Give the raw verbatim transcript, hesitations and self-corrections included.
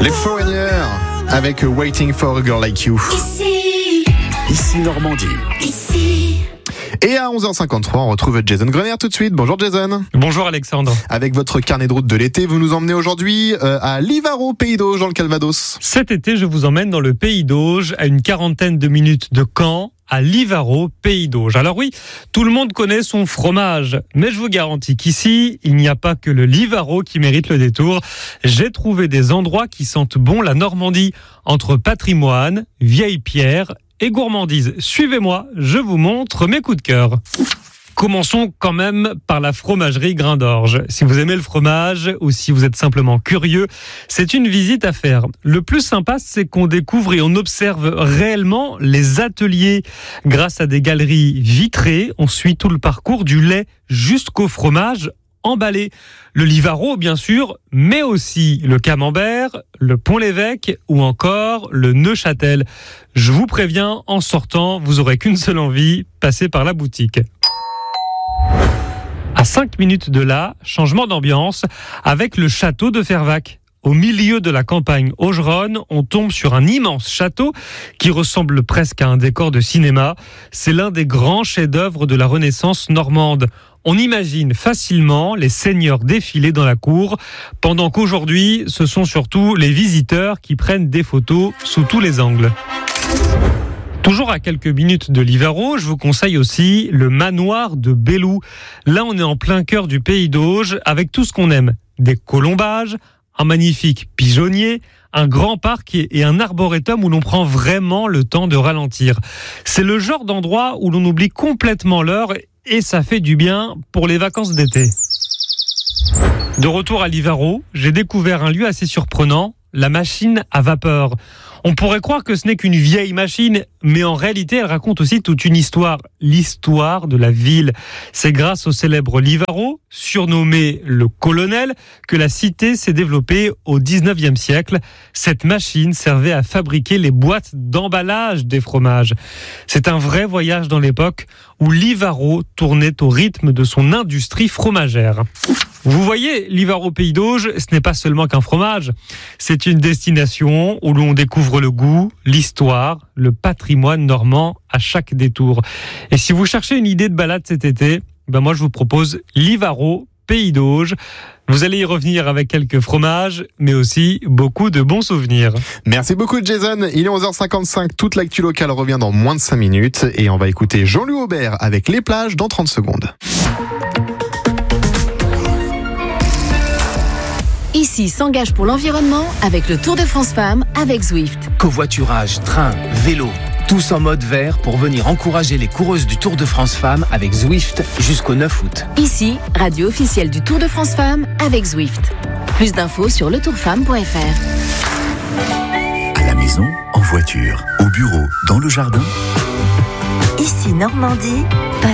Les Foreigners avec Waiting for a Girl Like You. Ici, Ici Normandie. ici. Et à onze heures cinquante-trois, on retrouve Jason Grenier tout de suite. Bonjour Jason. Bonjour Alexandre. Avec votre carnet de route de l'été, vous nous emmenez aujourd'hui euh, à Livaro, Pays d'Auge, dans le Calvados. Cet été, je vous emmène dans le Pays d'Auge, à une quarantaine de minutes de Caen, à Livaro, Pays d'Auge. Alors oui, tout le monde connaît son fromage, mais je vous garantis qu'ici, il n'y a pas que le Livaro qui mérite le détour. J'ai trouvé des endroits qui sentent bon la Normandie, entre patrimoine, vieille pierre et gourmandise. Suivez-moi, je vous montre mes coups de cœur. Commençons quand même par la fromagerie Grain d'Orge. Si vous aimez le fromage ou si vous êtes simplement curieux, c'est une visite à faire. Le plus sympa, c'est qu'on découvre et on observe réellement les ateliers. Grâce à des galeries vitrées, on suit tout le parcours du lait jusqu'au fromage emballé. Le Livaro, bien sûr, mais aussi le Camembert, le Pont-l'Évêque ou encore le Neuchâtel. Je vous préviens, en sortant, vous aurez qu'une seule envie, passer par la boutique. À cinq minutes de là, changement d'ambiance avec le château de Fervaques. Au milieu de la campagne augeronne, on tombe sur un immense château qui ressemble presque à un décor de cinéma. C'est l'un des grands chefs-d'œuvre de la Renaissance normande. On imagine facilement les seigneurs défiler dans la cour, pendant qu'aujourd'hui, ce sont surtout les visiteurs qui prennent des photos sous tous les angles. Toujours à quelques minutes de Livaro, je vous conseille aussi le manoir de Belloux. Là, on est en plein cœur du Pays d'Auge avec tout ce qu'on aime. Des colombages, un magnifique pigeonnier, un grand parc et un arboretum où l'on prend vraiment le temps de ralentir. C'est le genre d'endroit où l'on oublie complètement l'heure et ça fait du bien pour les vacances d'été. De retour à Livaro, j'ai découvert un lieu assez surprenant, la machine à vapeur. On pourrait croire que ce n'est qu'une vieille machine, mais en réalité, elle raconte aussi toute une histoire, l'histoire de la ville. C'est grâce au célèbre Livaro, surnommé le Colonel, que la cité s'est développée au dix-neuvième siècle. Cette machine servait à fabriquer les boîtes d'emballage des fromages. C'est un vrai voyage dans l'époque où Livaro tournait au rythme de son industrie fromagère. Vous voyez, Livaro Pays d'Auge, ce n'est pas seulement qu'un fromage. C'est une destination où l'on découvre le goût, l'histoire, le patrimoine normand à chaque détour. Et si vous cherchez une idée de balade cet été, ben moi je vous propose Livaro Pays d'Auge. Vous allez y revenir avec quelques fromages, mais aussi beaucoup de bons souvenirs. Merci beaucoup Jason. Il est onze heures cinquante-cinq, toute l'actu locale revient dans moins de cinq minutes. Et on va écouter Jean-Louis Aubert avec Les Plages dans trente secondes. Ici s'engage pour l'environnement avec le Tour de France Femmes avec Zwift. Covoiturage, train, vélo, tous en mode vert pour venir encourager les coureuses du Tour de France Femmes avec Zwift jusqu'au neuf août. Ici, radio officielle du Tour de France Femmes avec Zwift. Plus d'infos sur le tour femme point f r. À la maison, en voiture, au bureau, dans le jardin. Ici Normandie.